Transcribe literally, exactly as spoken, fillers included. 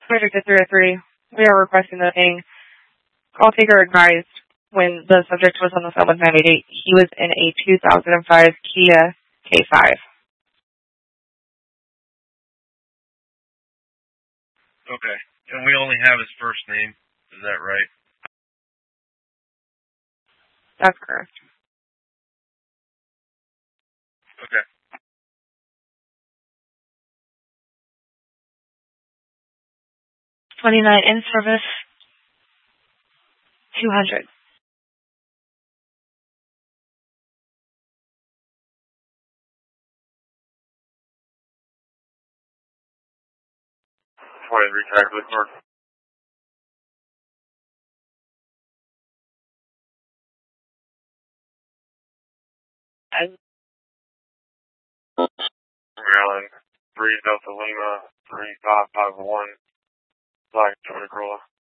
Subject to three oh three, we are requesting the thing. Call taker advised when the subject was on the phone with nine eight eight, he was in a two thousand five Kia K five. Okay. And we only have his first name. Is that right? That's correct. Okay. twenty-nine in service, two hundred. twenty-three track Lickford. Maryland, three Delta Lima, three five five one, Black Toyota Corolla.